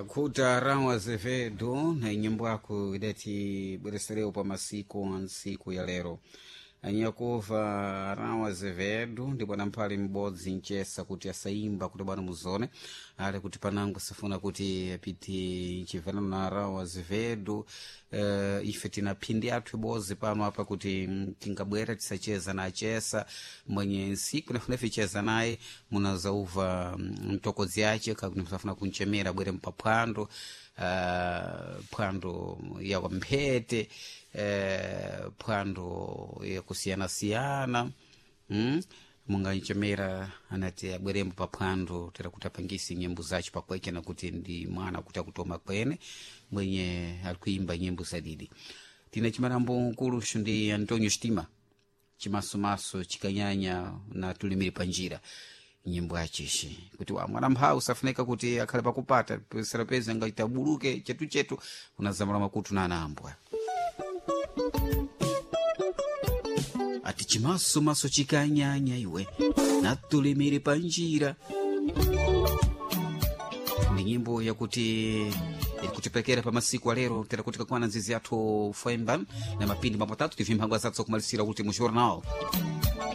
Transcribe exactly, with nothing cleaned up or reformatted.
kuta Rão Azevedo na nyimbo yako idati bweresereu pa masiku ansiku ya lero anyakuva Rão Azevedo ndi bwana mphali m'bodzi nchesa kuti asaimba kuti bwana muzone ali kuti panango safuna kuti apiti chivanano na Rão Azevedo. Uh, ife tina phindi athu ibodzi pano apa kuti tingabwera tisacheza na achesa mwenye nsiku nafuna ficheza naye munazauva mtokozi yace kakuti msafuna kunchemera bwere mpaphwando uh, phwando ya kwamphete uh, phwando ya kusiyana-siyana mm? munganchemera anati abwerembo paphwando tera kuti apangisi nyimbo zace pakweke na kuti ndi mwana kuti akutoma kwene mwenye alikuimba nyimbo zadidi. Tina chimarambo nkulu ndi Antonio Stima chimasomaso chikanyanya na tulimiri panjira nyimbo yachishi kuti wa mwana mphau safunika kuti akhale pakupata serapezi angaita buluke chetu chetu unazamala makutu na anambwa ati chimasomaso chikanyanya iwe na tulimiri panjira ni nyimbo ya kuti kutipekera pa masiku alero tera kuti kakwana nzizi yathu Fwemban na mapindi mapatatu tivimphangwa zathu kumalisira ultimo jornal.